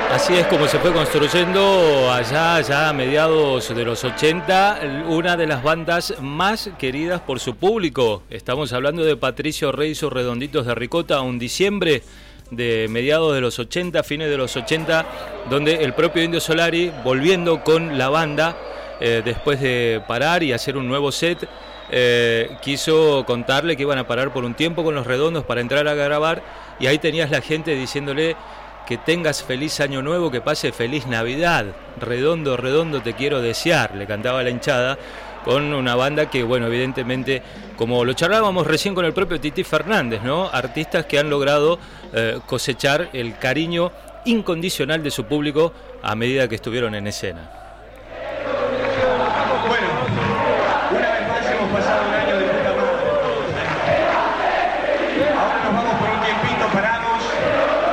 Así es como se fue construyendo allá ya a mediados de los 80, una de las bandas más queridas por su público. Estamos hablando de Patricio Rey y sus Redonditos de Ricota, un diciembre de mediados de los 80, fines de los 80, donde el propio Indio Solari, volviendo con la banda, después de parar y hacer un nuevo set, quiso contarle que iban a parar por un tiempo con los Redondos para entrar a grabar, y ahí tenías la gente diciéndole: que tengas feliz año nuevo, que pase feliz Navidad, redondo, redondo te quiero desear, le cantaba la hinchada, con una banda que, bueno, evidentemente, como lo charlábamos recién con el propio Tití Fernández, ¿no? Artistas que han logrado cosechar el cariño incondicional de su público a medida que estuvieron en escena.